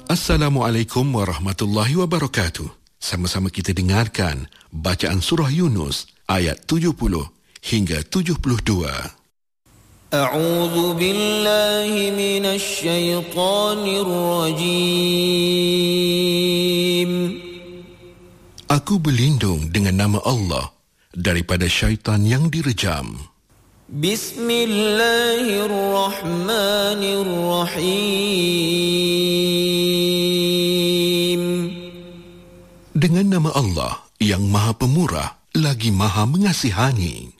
Assalamualaikum warahmatullahi wabarakatuh. Sama-sama kita dengarkan bacaan surah Yunus ayat 70 hingga 72. A'udzu billahi minasy syaithanir rajim. Aku berlindung dengan nama Allah daripada syaitan yang direjam. Bismillahirrahmanirrahim. Dengan nama Allah yang Maha Pemurah lagi Maha Mengasihani.